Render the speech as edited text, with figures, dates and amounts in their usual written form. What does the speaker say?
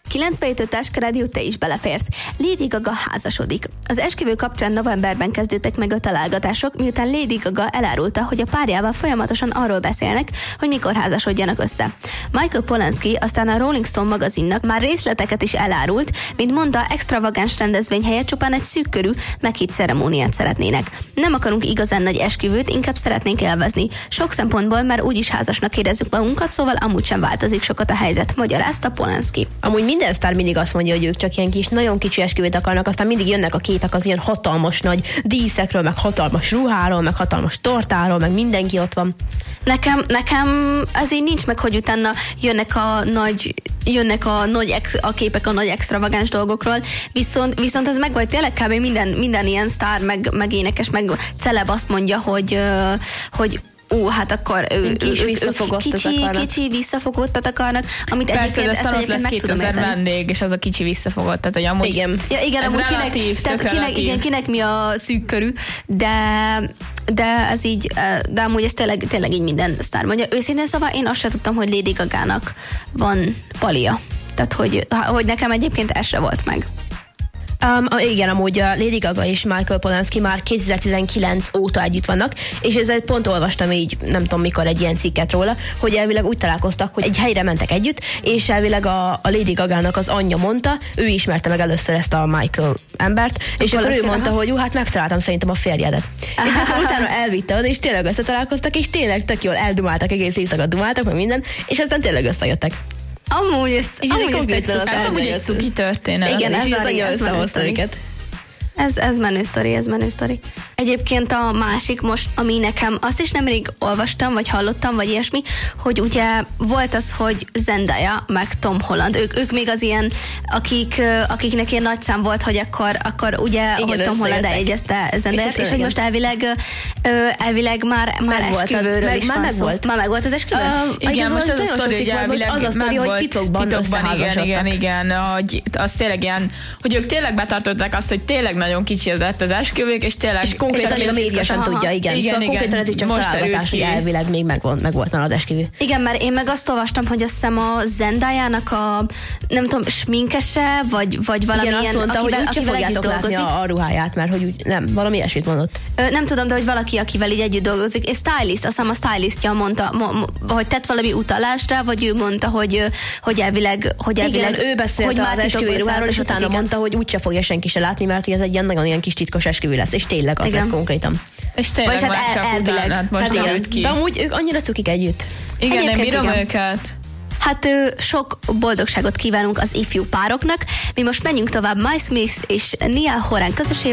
97 Táska Rádió, te is beleférsz. Lady Gaga házasodik. Az esküvő kapcsán novemberben kezdődtek meg a találgatások, miután Lady Gaga elárulta, hogy a párjával folyamatosan arról beszélnek, hogy mikor házasodjanak össze. Michael Polanski aztán a Rolling Stone magazinnak már részleteket is elárult, mint mondta, extravagáns rendezvény helyett csupán egy szűk körű, meghitt ceremóniát szeretnének. Nem akarunk igazán nagy esküvőt, inkább szeretnénk élvezni. Sok szempontból már úgyis házasnak érezzük magunkat, szóval amúgy sem változik sokat a helyzet, magyarázta Polanski. Amúgy minden sztár mindig azt mondja, hogy ők csak ilyen kis, nagyon kicsi esküvőt akarnak, aztán mindig jönnek a képek az ilyen hatalmas nagy díszekről, meg hatalmas ruháról, meg hatalmas tortáról, meg mindenki ott van. Nekem ez így nincs meg, hogy utána jönnek a képek a nagy extravagáns dolgokról, viszont ez meg vagy tényleg kb. minden ilyen sztár, meg énekes, meg celeb azt mondja, hogy hát akkor kicsi visszafogottat akarnak, amit persze, egyébként lesz meg tudom 2000 érteni. vendég, és az a kicsi visszafogott, tehát hogy amúgy igen, amúgy relatív, kinek mi a szűk körű, de ez így, de amúgy ez tényleg így minden sztár mondja. Őszintén szóval én azt sem tudtam, hogy Lady Gagának van palia. Tehát, hogy nekem egyébként ez se volt meg. Igen, amúgy a Lady Gaga és Michael Polanski már 2019 óta együtt vannak, és ezzel pont olvastam így, nem tudom mikor, egy ilyen cikket róla, hogy elvileg úgy találkoztak, hogy egy helyre mentek együtt, és elvileg a Lady Gagának az anyja mondta, ő ismerte meg először ezt a Michael embert, és akkor ő mondta, hogy hát megtaláltam szerintem a férjedet. És akkor utána elvitte oda, és tényleg összetalálkoztak, és tényleg tök jól eldumáltak, egész éjszaka dumáltak, meg minden, és aztán tényleg összejöttek. Amúgy ez amúgy egy cuki történet. Igen, ez menő sztori. Ez menő sztori. Egyébként a másik most, ami nekem, azt is nemrég olvastam, vagy hallottam, vagy ilyesmi, hogy ugye volt az, hogy Zendaya, meg Tom Holland, ők még az ilyen, akiknek ilyen nagy szám volt, hogy akkor ugye, igen, hogy Tom Holland eljegyezte Zendayát, és hogy most elvileg már esküvőről is van szó. Már megvolt az esküvő? Igen, most az a sztori, az a sztori, hogy titokban igen, hogy az tényleg ilyen, hogy ők tényleg betartották azt, hogy tényleg nagyon kicsi lett az esküvők, és tényleg... És konkrétan még a média sem tudja, igen. Szóval konkrétan ez így csak találgatás, hogy elvileg még megvolt már az esküvő. Igen, mert én meg azt olvastam, hogy azt hiszem a Zendayának a, nem tudom, sminkese, vagy valamilyen, igen, azt mondta, hogy úgyse fogjátok látni a ruháját, mert hogy úgy, nem, valami ilyesmit mondott. Nem tudom, de hogy valaki, akivel így együtt dolgozik, és stylist, azt hiszem a stylistja mondta, hogy tett valami utalást rá, vagy ő mondta, hogy elvileg... Igen, ő beszélt az esküvő ruháról, és utána mondta, hogy úgyse fogja senki se látni, mert ez egy nagyon ilyen kis titkos esküvő lesz, és tényleg az lesz konkrétan. És tényleg már csak utána, most derült ki. De amúgy ők annyira cukik együtt. Igen, én bírom őket. Hát sok boldogságot kívánunk az ifjú pároknak. Mi most menjünk tovább Mike Smith és Niall Horan közösségében.